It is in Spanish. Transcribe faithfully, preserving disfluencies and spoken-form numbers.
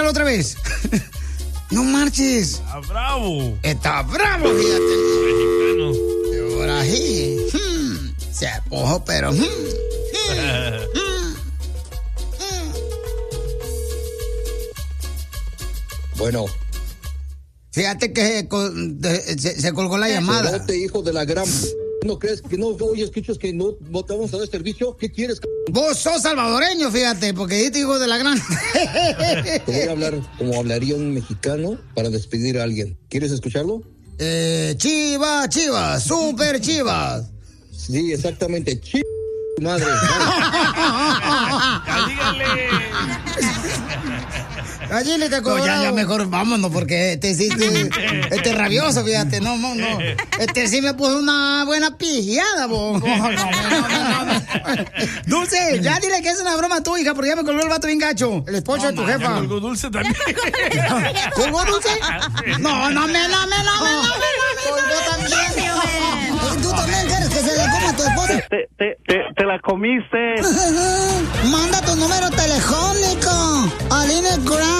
escúchalo otra vez. No marches. Está bravo. Está bravo, fíjate. Mexicano. Ahora sí. Hmm. Se apojó, pero... Hmm. Hmm. Hmm. Hmm. Bueno. Fíjate que se, se, se colgó la llamada. Cerote, hijo de la gran... ¿No crees que no oyes, escuchas que no, no te vamos a dar servicio? ¿Qué quieres? Vos sos salvadoreño, fíjate, porque dijiste hijo de la gran... Te voy a hablar como hablaría un mexicano para despedir a alguien. ¿Quieres escucharlo? Eh, chivas, chivas, super chivas. Sí, exactamente. Chivas, madre. Ya dígale. Allí te cobró. No, ya, ya mejor vámonos, porque este sí, este, este es rabioso, fíjate. No, no, no. Este sí me puso una buena pijada, vos. No, no, no, no, no. Dulce, ya dile que es una broma tu hija, porque ya me colgó el vato bien gacho. El esposo no, de tu man, jefa. ¿Colgó Dulce también? ¿Colgó Dulce? No, no me, no me, no me, no me. Colgó también. ¿Tú también quieres que se le coma a tu esposa? Te, te, te, te la comiste. Manda tu número telefónico. Aline Grant.